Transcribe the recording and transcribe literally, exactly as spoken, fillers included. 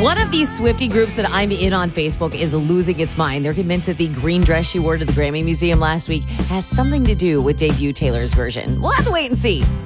One of these Swiftie groups that I'm in on Facebook is losing its mind. They're convinced that the green dress she wore to the Grammy Museum last week has something to do with debut Taylor's version. We'll have to wait and see.